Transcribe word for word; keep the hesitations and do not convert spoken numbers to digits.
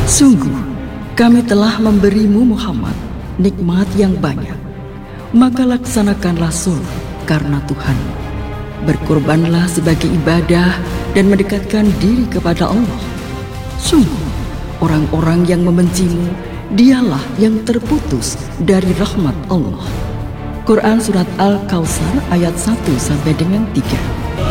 Sungguh, kami telah memberimu Muhammad nikmat yang banyak, maka laksanakanlah sholat karena Tuhan. Berkorbanlah sebagai ibadah dan mendekatkan diri kepada Allah. Sungguh, orang-orang yang membencimu, dialah yang terputus dari rahmat Allah. Quran Surat Al-Kautsar ayat satu sampai dengan tiga.